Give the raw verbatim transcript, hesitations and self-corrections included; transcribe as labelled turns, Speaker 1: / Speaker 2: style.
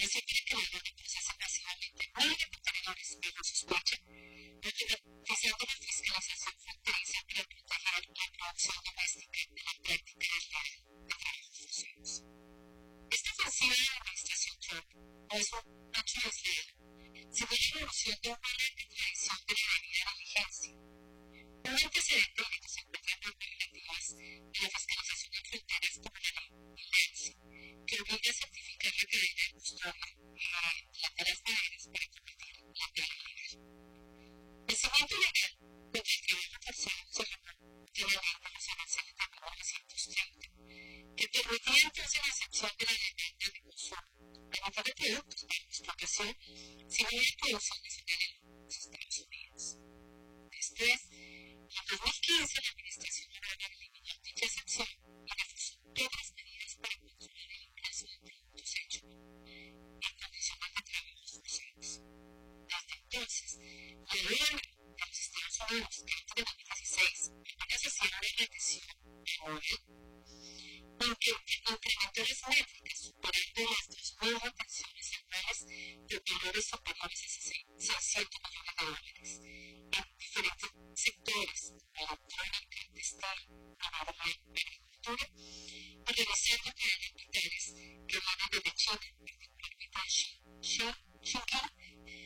Speaker 1: se quiere que la ley procese masivamente miles de contenedores bajo sospecha, garantizando la fiscalización fronteriza para proteger la producción doméstica de la práctica desleal de trabajos forzados. Esta ofensiva de la administración Trump no es un hecho aislado, sino la evolución de una larga tradición de la debida diligencia. Un antecedente en el que se encuentran normas relativas a la fiscalización en fronteras como la ley Nancy, que obliga a certificar la cadena de custodia de las maderas para combatir la tala ilegal. El cimiento legal contra el trabajo forzado se remonta a la ley de los aranceles de mil novecientos treinta, que permitía entonces la excepción de la demanda de consumo a mitad de productos para exportación sin una producción nacional en los Estados Unidos. Después, en dos mil quince, la administración Obama eliminó dicha excepción y reforzó todas las medidas para controlar el ingreso de productos hechos en condiciones de trabajos forzados. Desde entonces, la ley de los Estados Unidos, que entra en dos mil dieciséis, apenas hacía una rendición anual, aunque incrementó las métricas, superando las dos mil retenciones anuales de valores superiores a seiscientos millones de dólares en diferentes sectores, electrónica, textil, minería, agricultura, y realizando cadenas vitales que vienen desde China, particularmente de China,